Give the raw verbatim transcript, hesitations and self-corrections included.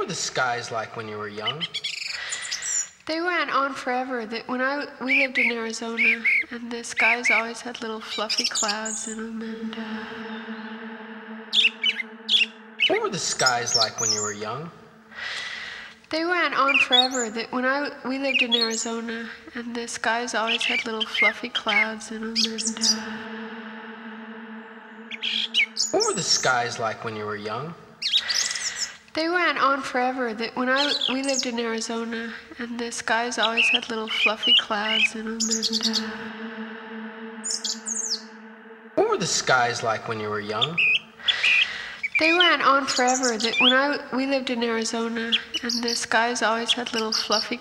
were the skies like when you were young? They went on forever. That when I we lived in Arizona, and the skies always had little fluffy clouds in them. And uh, What were the skies like when you were young? they went on forever. That when I we lived in Arizona, and the skies always had little fluffy clouds in them. And uh, What were the skies like when you were young? they went on forever. That when I we lived in Arizona, and the skies always had little fluffy clouds in them. And uh, What were the skies like when you were young? they went on forever. That when I we lived in Arizona, and the skies always had little fluffy